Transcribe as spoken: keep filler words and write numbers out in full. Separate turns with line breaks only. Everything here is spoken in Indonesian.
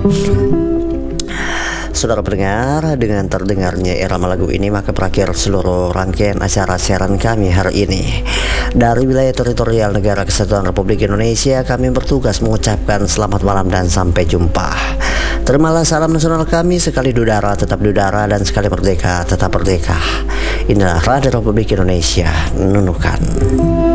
Saudara pendengar, dengan terdengarnya irama lagu ini maka berakhir seluruh rangkaian acara siaran kami hari ini. Dari wilayah teritorial Negara Kesatuan Republik Indonesia, kami bertugas mengucapkan selamat malam dan sampai jumpa. Terimalah salam nasional kami, sekali di udara tetap di udara, dan sekali merdeka tetap merdeka. Inilah Radio Republik Indonesia, Nunukan.